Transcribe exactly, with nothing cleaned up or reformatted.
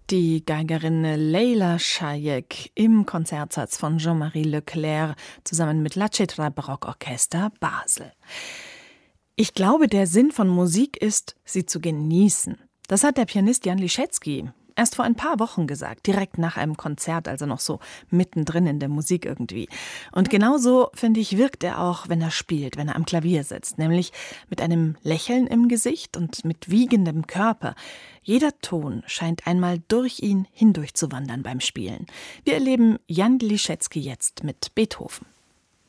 Die Geigerin Leila Chayek im Konzertsatz von Jean-Marie Leclerc zusammen mit La Cetra Barockorchester Basel. Ich glaube, der Sinn von Musik ist, sie zu genießen. Das hat der Pianist Jan Liszewski erst vor ein paar Wochen gesagt, direkt nach einem Konzert, also noch so mittendrin in der Musik irgendwie. Und genauso, finde ich, wirkt er auch, wenn er spielt, wenn er am Klavier sitzt, nämlich mit einem Lächeln im Gesicht und mit wiegendem Körper. Jeder Ton scheint einmal durch ihn hindurch zu wandern beim Spielen. Wir erleben Jan Liszewski jetzt mit Beethoven.